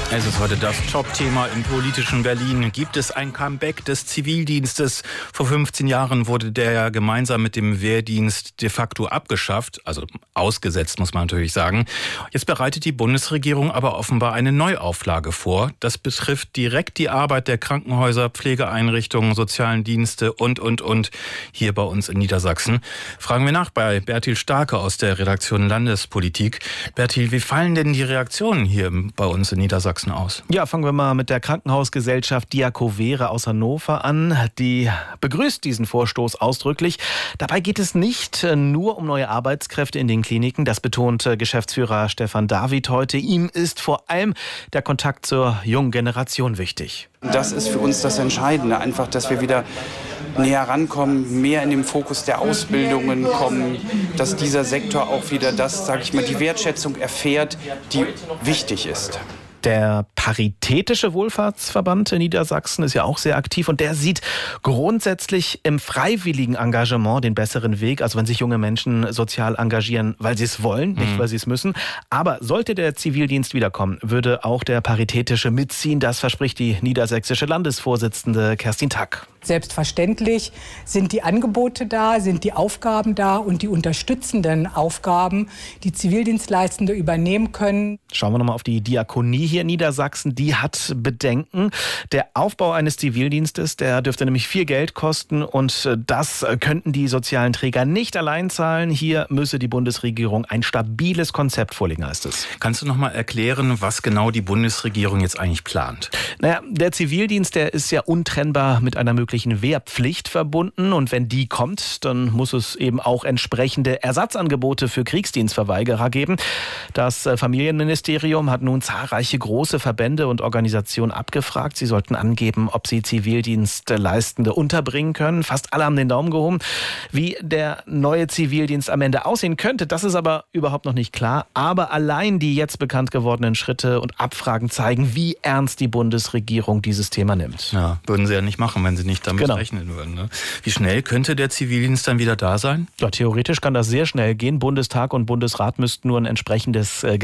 Es ist heute das Top-Thema im politischen Berlin. Gibt es ein Comeback des Zivildienstes? Vor 15 Jahren wurde der ja gemeinsam mit dem Wehrdienst de facto abgeschafft, also ausgesetzt, muss man natürlich sagen. Jetzt bereitet die Bundesregierung aber offenbar eine Neuauflage vor. Das betrifft direkt die Arbeit der Krankenhäuser, Pflegeeinrichtungen, sozialen Dienste und hier bei uns in Niedersachsen. Fragen wir nach bei Bertil Starke aus der Redaktion Landespolitik. Bertil, wie fallen denn die Reaktionen hier bei uns in Niedersachsen aus? Ja, fangen wir mal mit der Krankenhausgesellschaft Diakovere aus Hannover an. Die begrüßt diesen Vorstoß ausdrücklich. Dabei geht es nicht nur um neue Arbeitskräfte in den Kliniken. Das betont Geschäftsführer Stefan David heute. Ihm ist vor allem der Kontakt zur jungen Generation wichtig. Das ist für uns das Entscheidende, einfach, dass wir wieder näher rankommen, mehr in den Fokus der Ausbildungen kommen, dass dieser Sektor auch wieder die Wertschätzung erfährt, die wichtig ist. Der Paritätische Wohlfahrtsverband in Niedersachsen ist ja auch sehr aktiv und der sieht grundsätzlich im freiwilligen Engagement den besseren Weg. Also wenn sich junge Menschen sozial engagieren, weil sie es wollen, nicht weil sie es müssen. Aber sollte der Zivildienst wiederkommen, würde auch der Paritätische mitziehen. Das verspricht die niedersächsische Landesvorsitzende Kerstin Tack. Selbstverständlich sind die Angebote da, sind die Aufgaben da und die unterstützenden Aufgaben, die Zivildienstleistende übernehmen können. Schauen wir nochmal auf die Diakonie hier in Niedersachsen. Die hat Bedenken. Der Aufbau eines Zivildienstes, der dürfte nämlich viel Geld kosten und das könnten die sozialen Träger nicht allein zahlen. Hier müsse die Bundesregierung ein stabiles Konzept vorlegen, heißt es. Kannst du noch mal erklären, was genau die Bundesregierung jetzt eigentlich plant? Naja, der Zivildienst, der ist ja untrennbar mit einer möglichen Wehrpflicht verbunden und wenn die kommt, dann muss es eben auch entsprechende Ersatzangebote für Kriegsdienstverweigerer geben. Das Familienministerium hat nun zahlreiche große Verbände und Organisationen abgefragt. Sie sollten angeben, ob sie Zivildienstleistende unterbringen können. Fast alle haben den Daumen gehoben. Wie der neue Zivildienst am Ende aussehen könnte, das ist aber überhaupt noch nicht klar. Aber allein die jetzt bekannt gewordenen Schritte und Abfragen zeigen, wie ernst die Bundesregierung dieses Thema nimmt. Ja, würden sie ja nicht machen, wenn sie nicht damit rechnen würden. Ne? Wie schnell könnte der Zivildienst dann wieder da sein? Ja, theoretisch kann das sehr schnell gehen. Bundestag und Bundesrat müssten nur ein entsprechendes